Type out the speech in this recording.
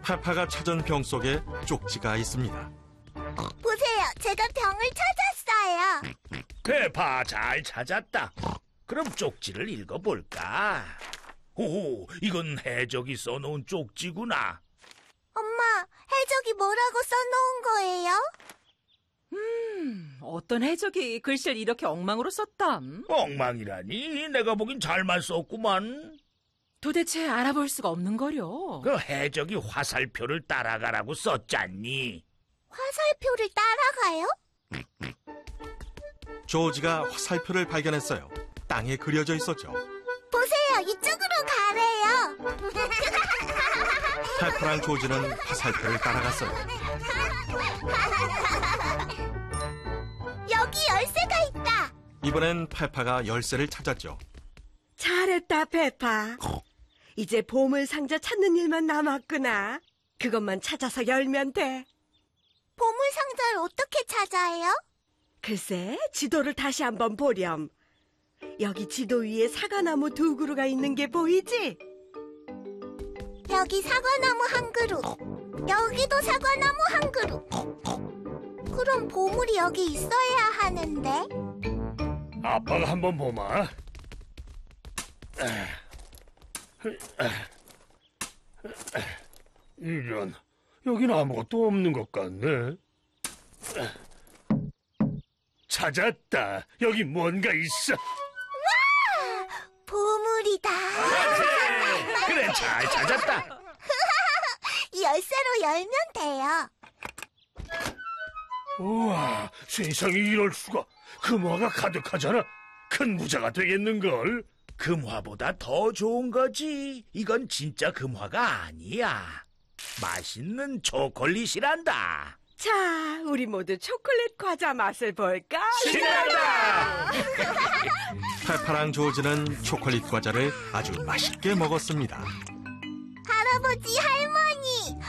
페파가 찾은 병 속에 쪽지가 있습니다. 보세요, 제가 병을 찾았어요. 페파, 잘 찾았다. 그럼 쪽지를 읽어볼까? 오, 이건 해적이 써놓은 쪽지구나. 엄마, 해적이 뭐라고 써놓은 거예요? 어떤 해적이 글씨를 이렇게 엉망으로 썼담? 엉망이라니? 내가 보긴 잘만 썼구만. 도대체 알아볼 수가 없는 거려. 그 해적이 화살표를 따라가라고 썼잖니. 화살표를 따라가요? 조지가 화살표를 발견했어요. 땅에 그려져 있었죠. 보세요, 이쪽으로 가래요. 페파랑 조지는 화살표를 따라갔어요. 여기 열쇠가 있다. 이번엔 페파가 열쇠를 찾았죠. 잘했다, 페파. 이제 보물 상자 찾는 일만 남았구나. 그것만 찾아서 열면 돼. 보물 상자를 어떻게 찾아요? 글쎄, 지도를 다시 한번 보렴. 여기 지도 위에 사과나무 두 그루가 있는 게 보이지? 여기 사과나무 한 그루, 여기도 사과나무 한 그루. 그럼 보물이 여기 있어야 하는데. 아빠가 한번 보마. 이런, 여긴 아무것도 없는 것 같네. 찾았다. 여기 뭔가 있어. 와! 보물이다. 그래, 잘 찾았다. 이 열쇠로 열면 돼요. 우와, 세상에 이럴 수가. 금화가 가득하잖아. 큰 부자가 되겠는걸. 금화보다 더 좋은 거지. 이건 진짜 금화가 아니야. 맛있는 초콜릿이란다. 자, 우리 모두 초콜릿 과자 맛을 볼까? 신난다. 페파랑 조지는 초콜릿 과자를 아주 맛있게 먹었습니다. 할아버지, 할머니,